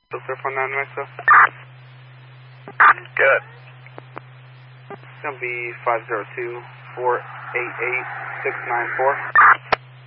Surf on 9 Mexico. Good. It's going to be 502-488-694.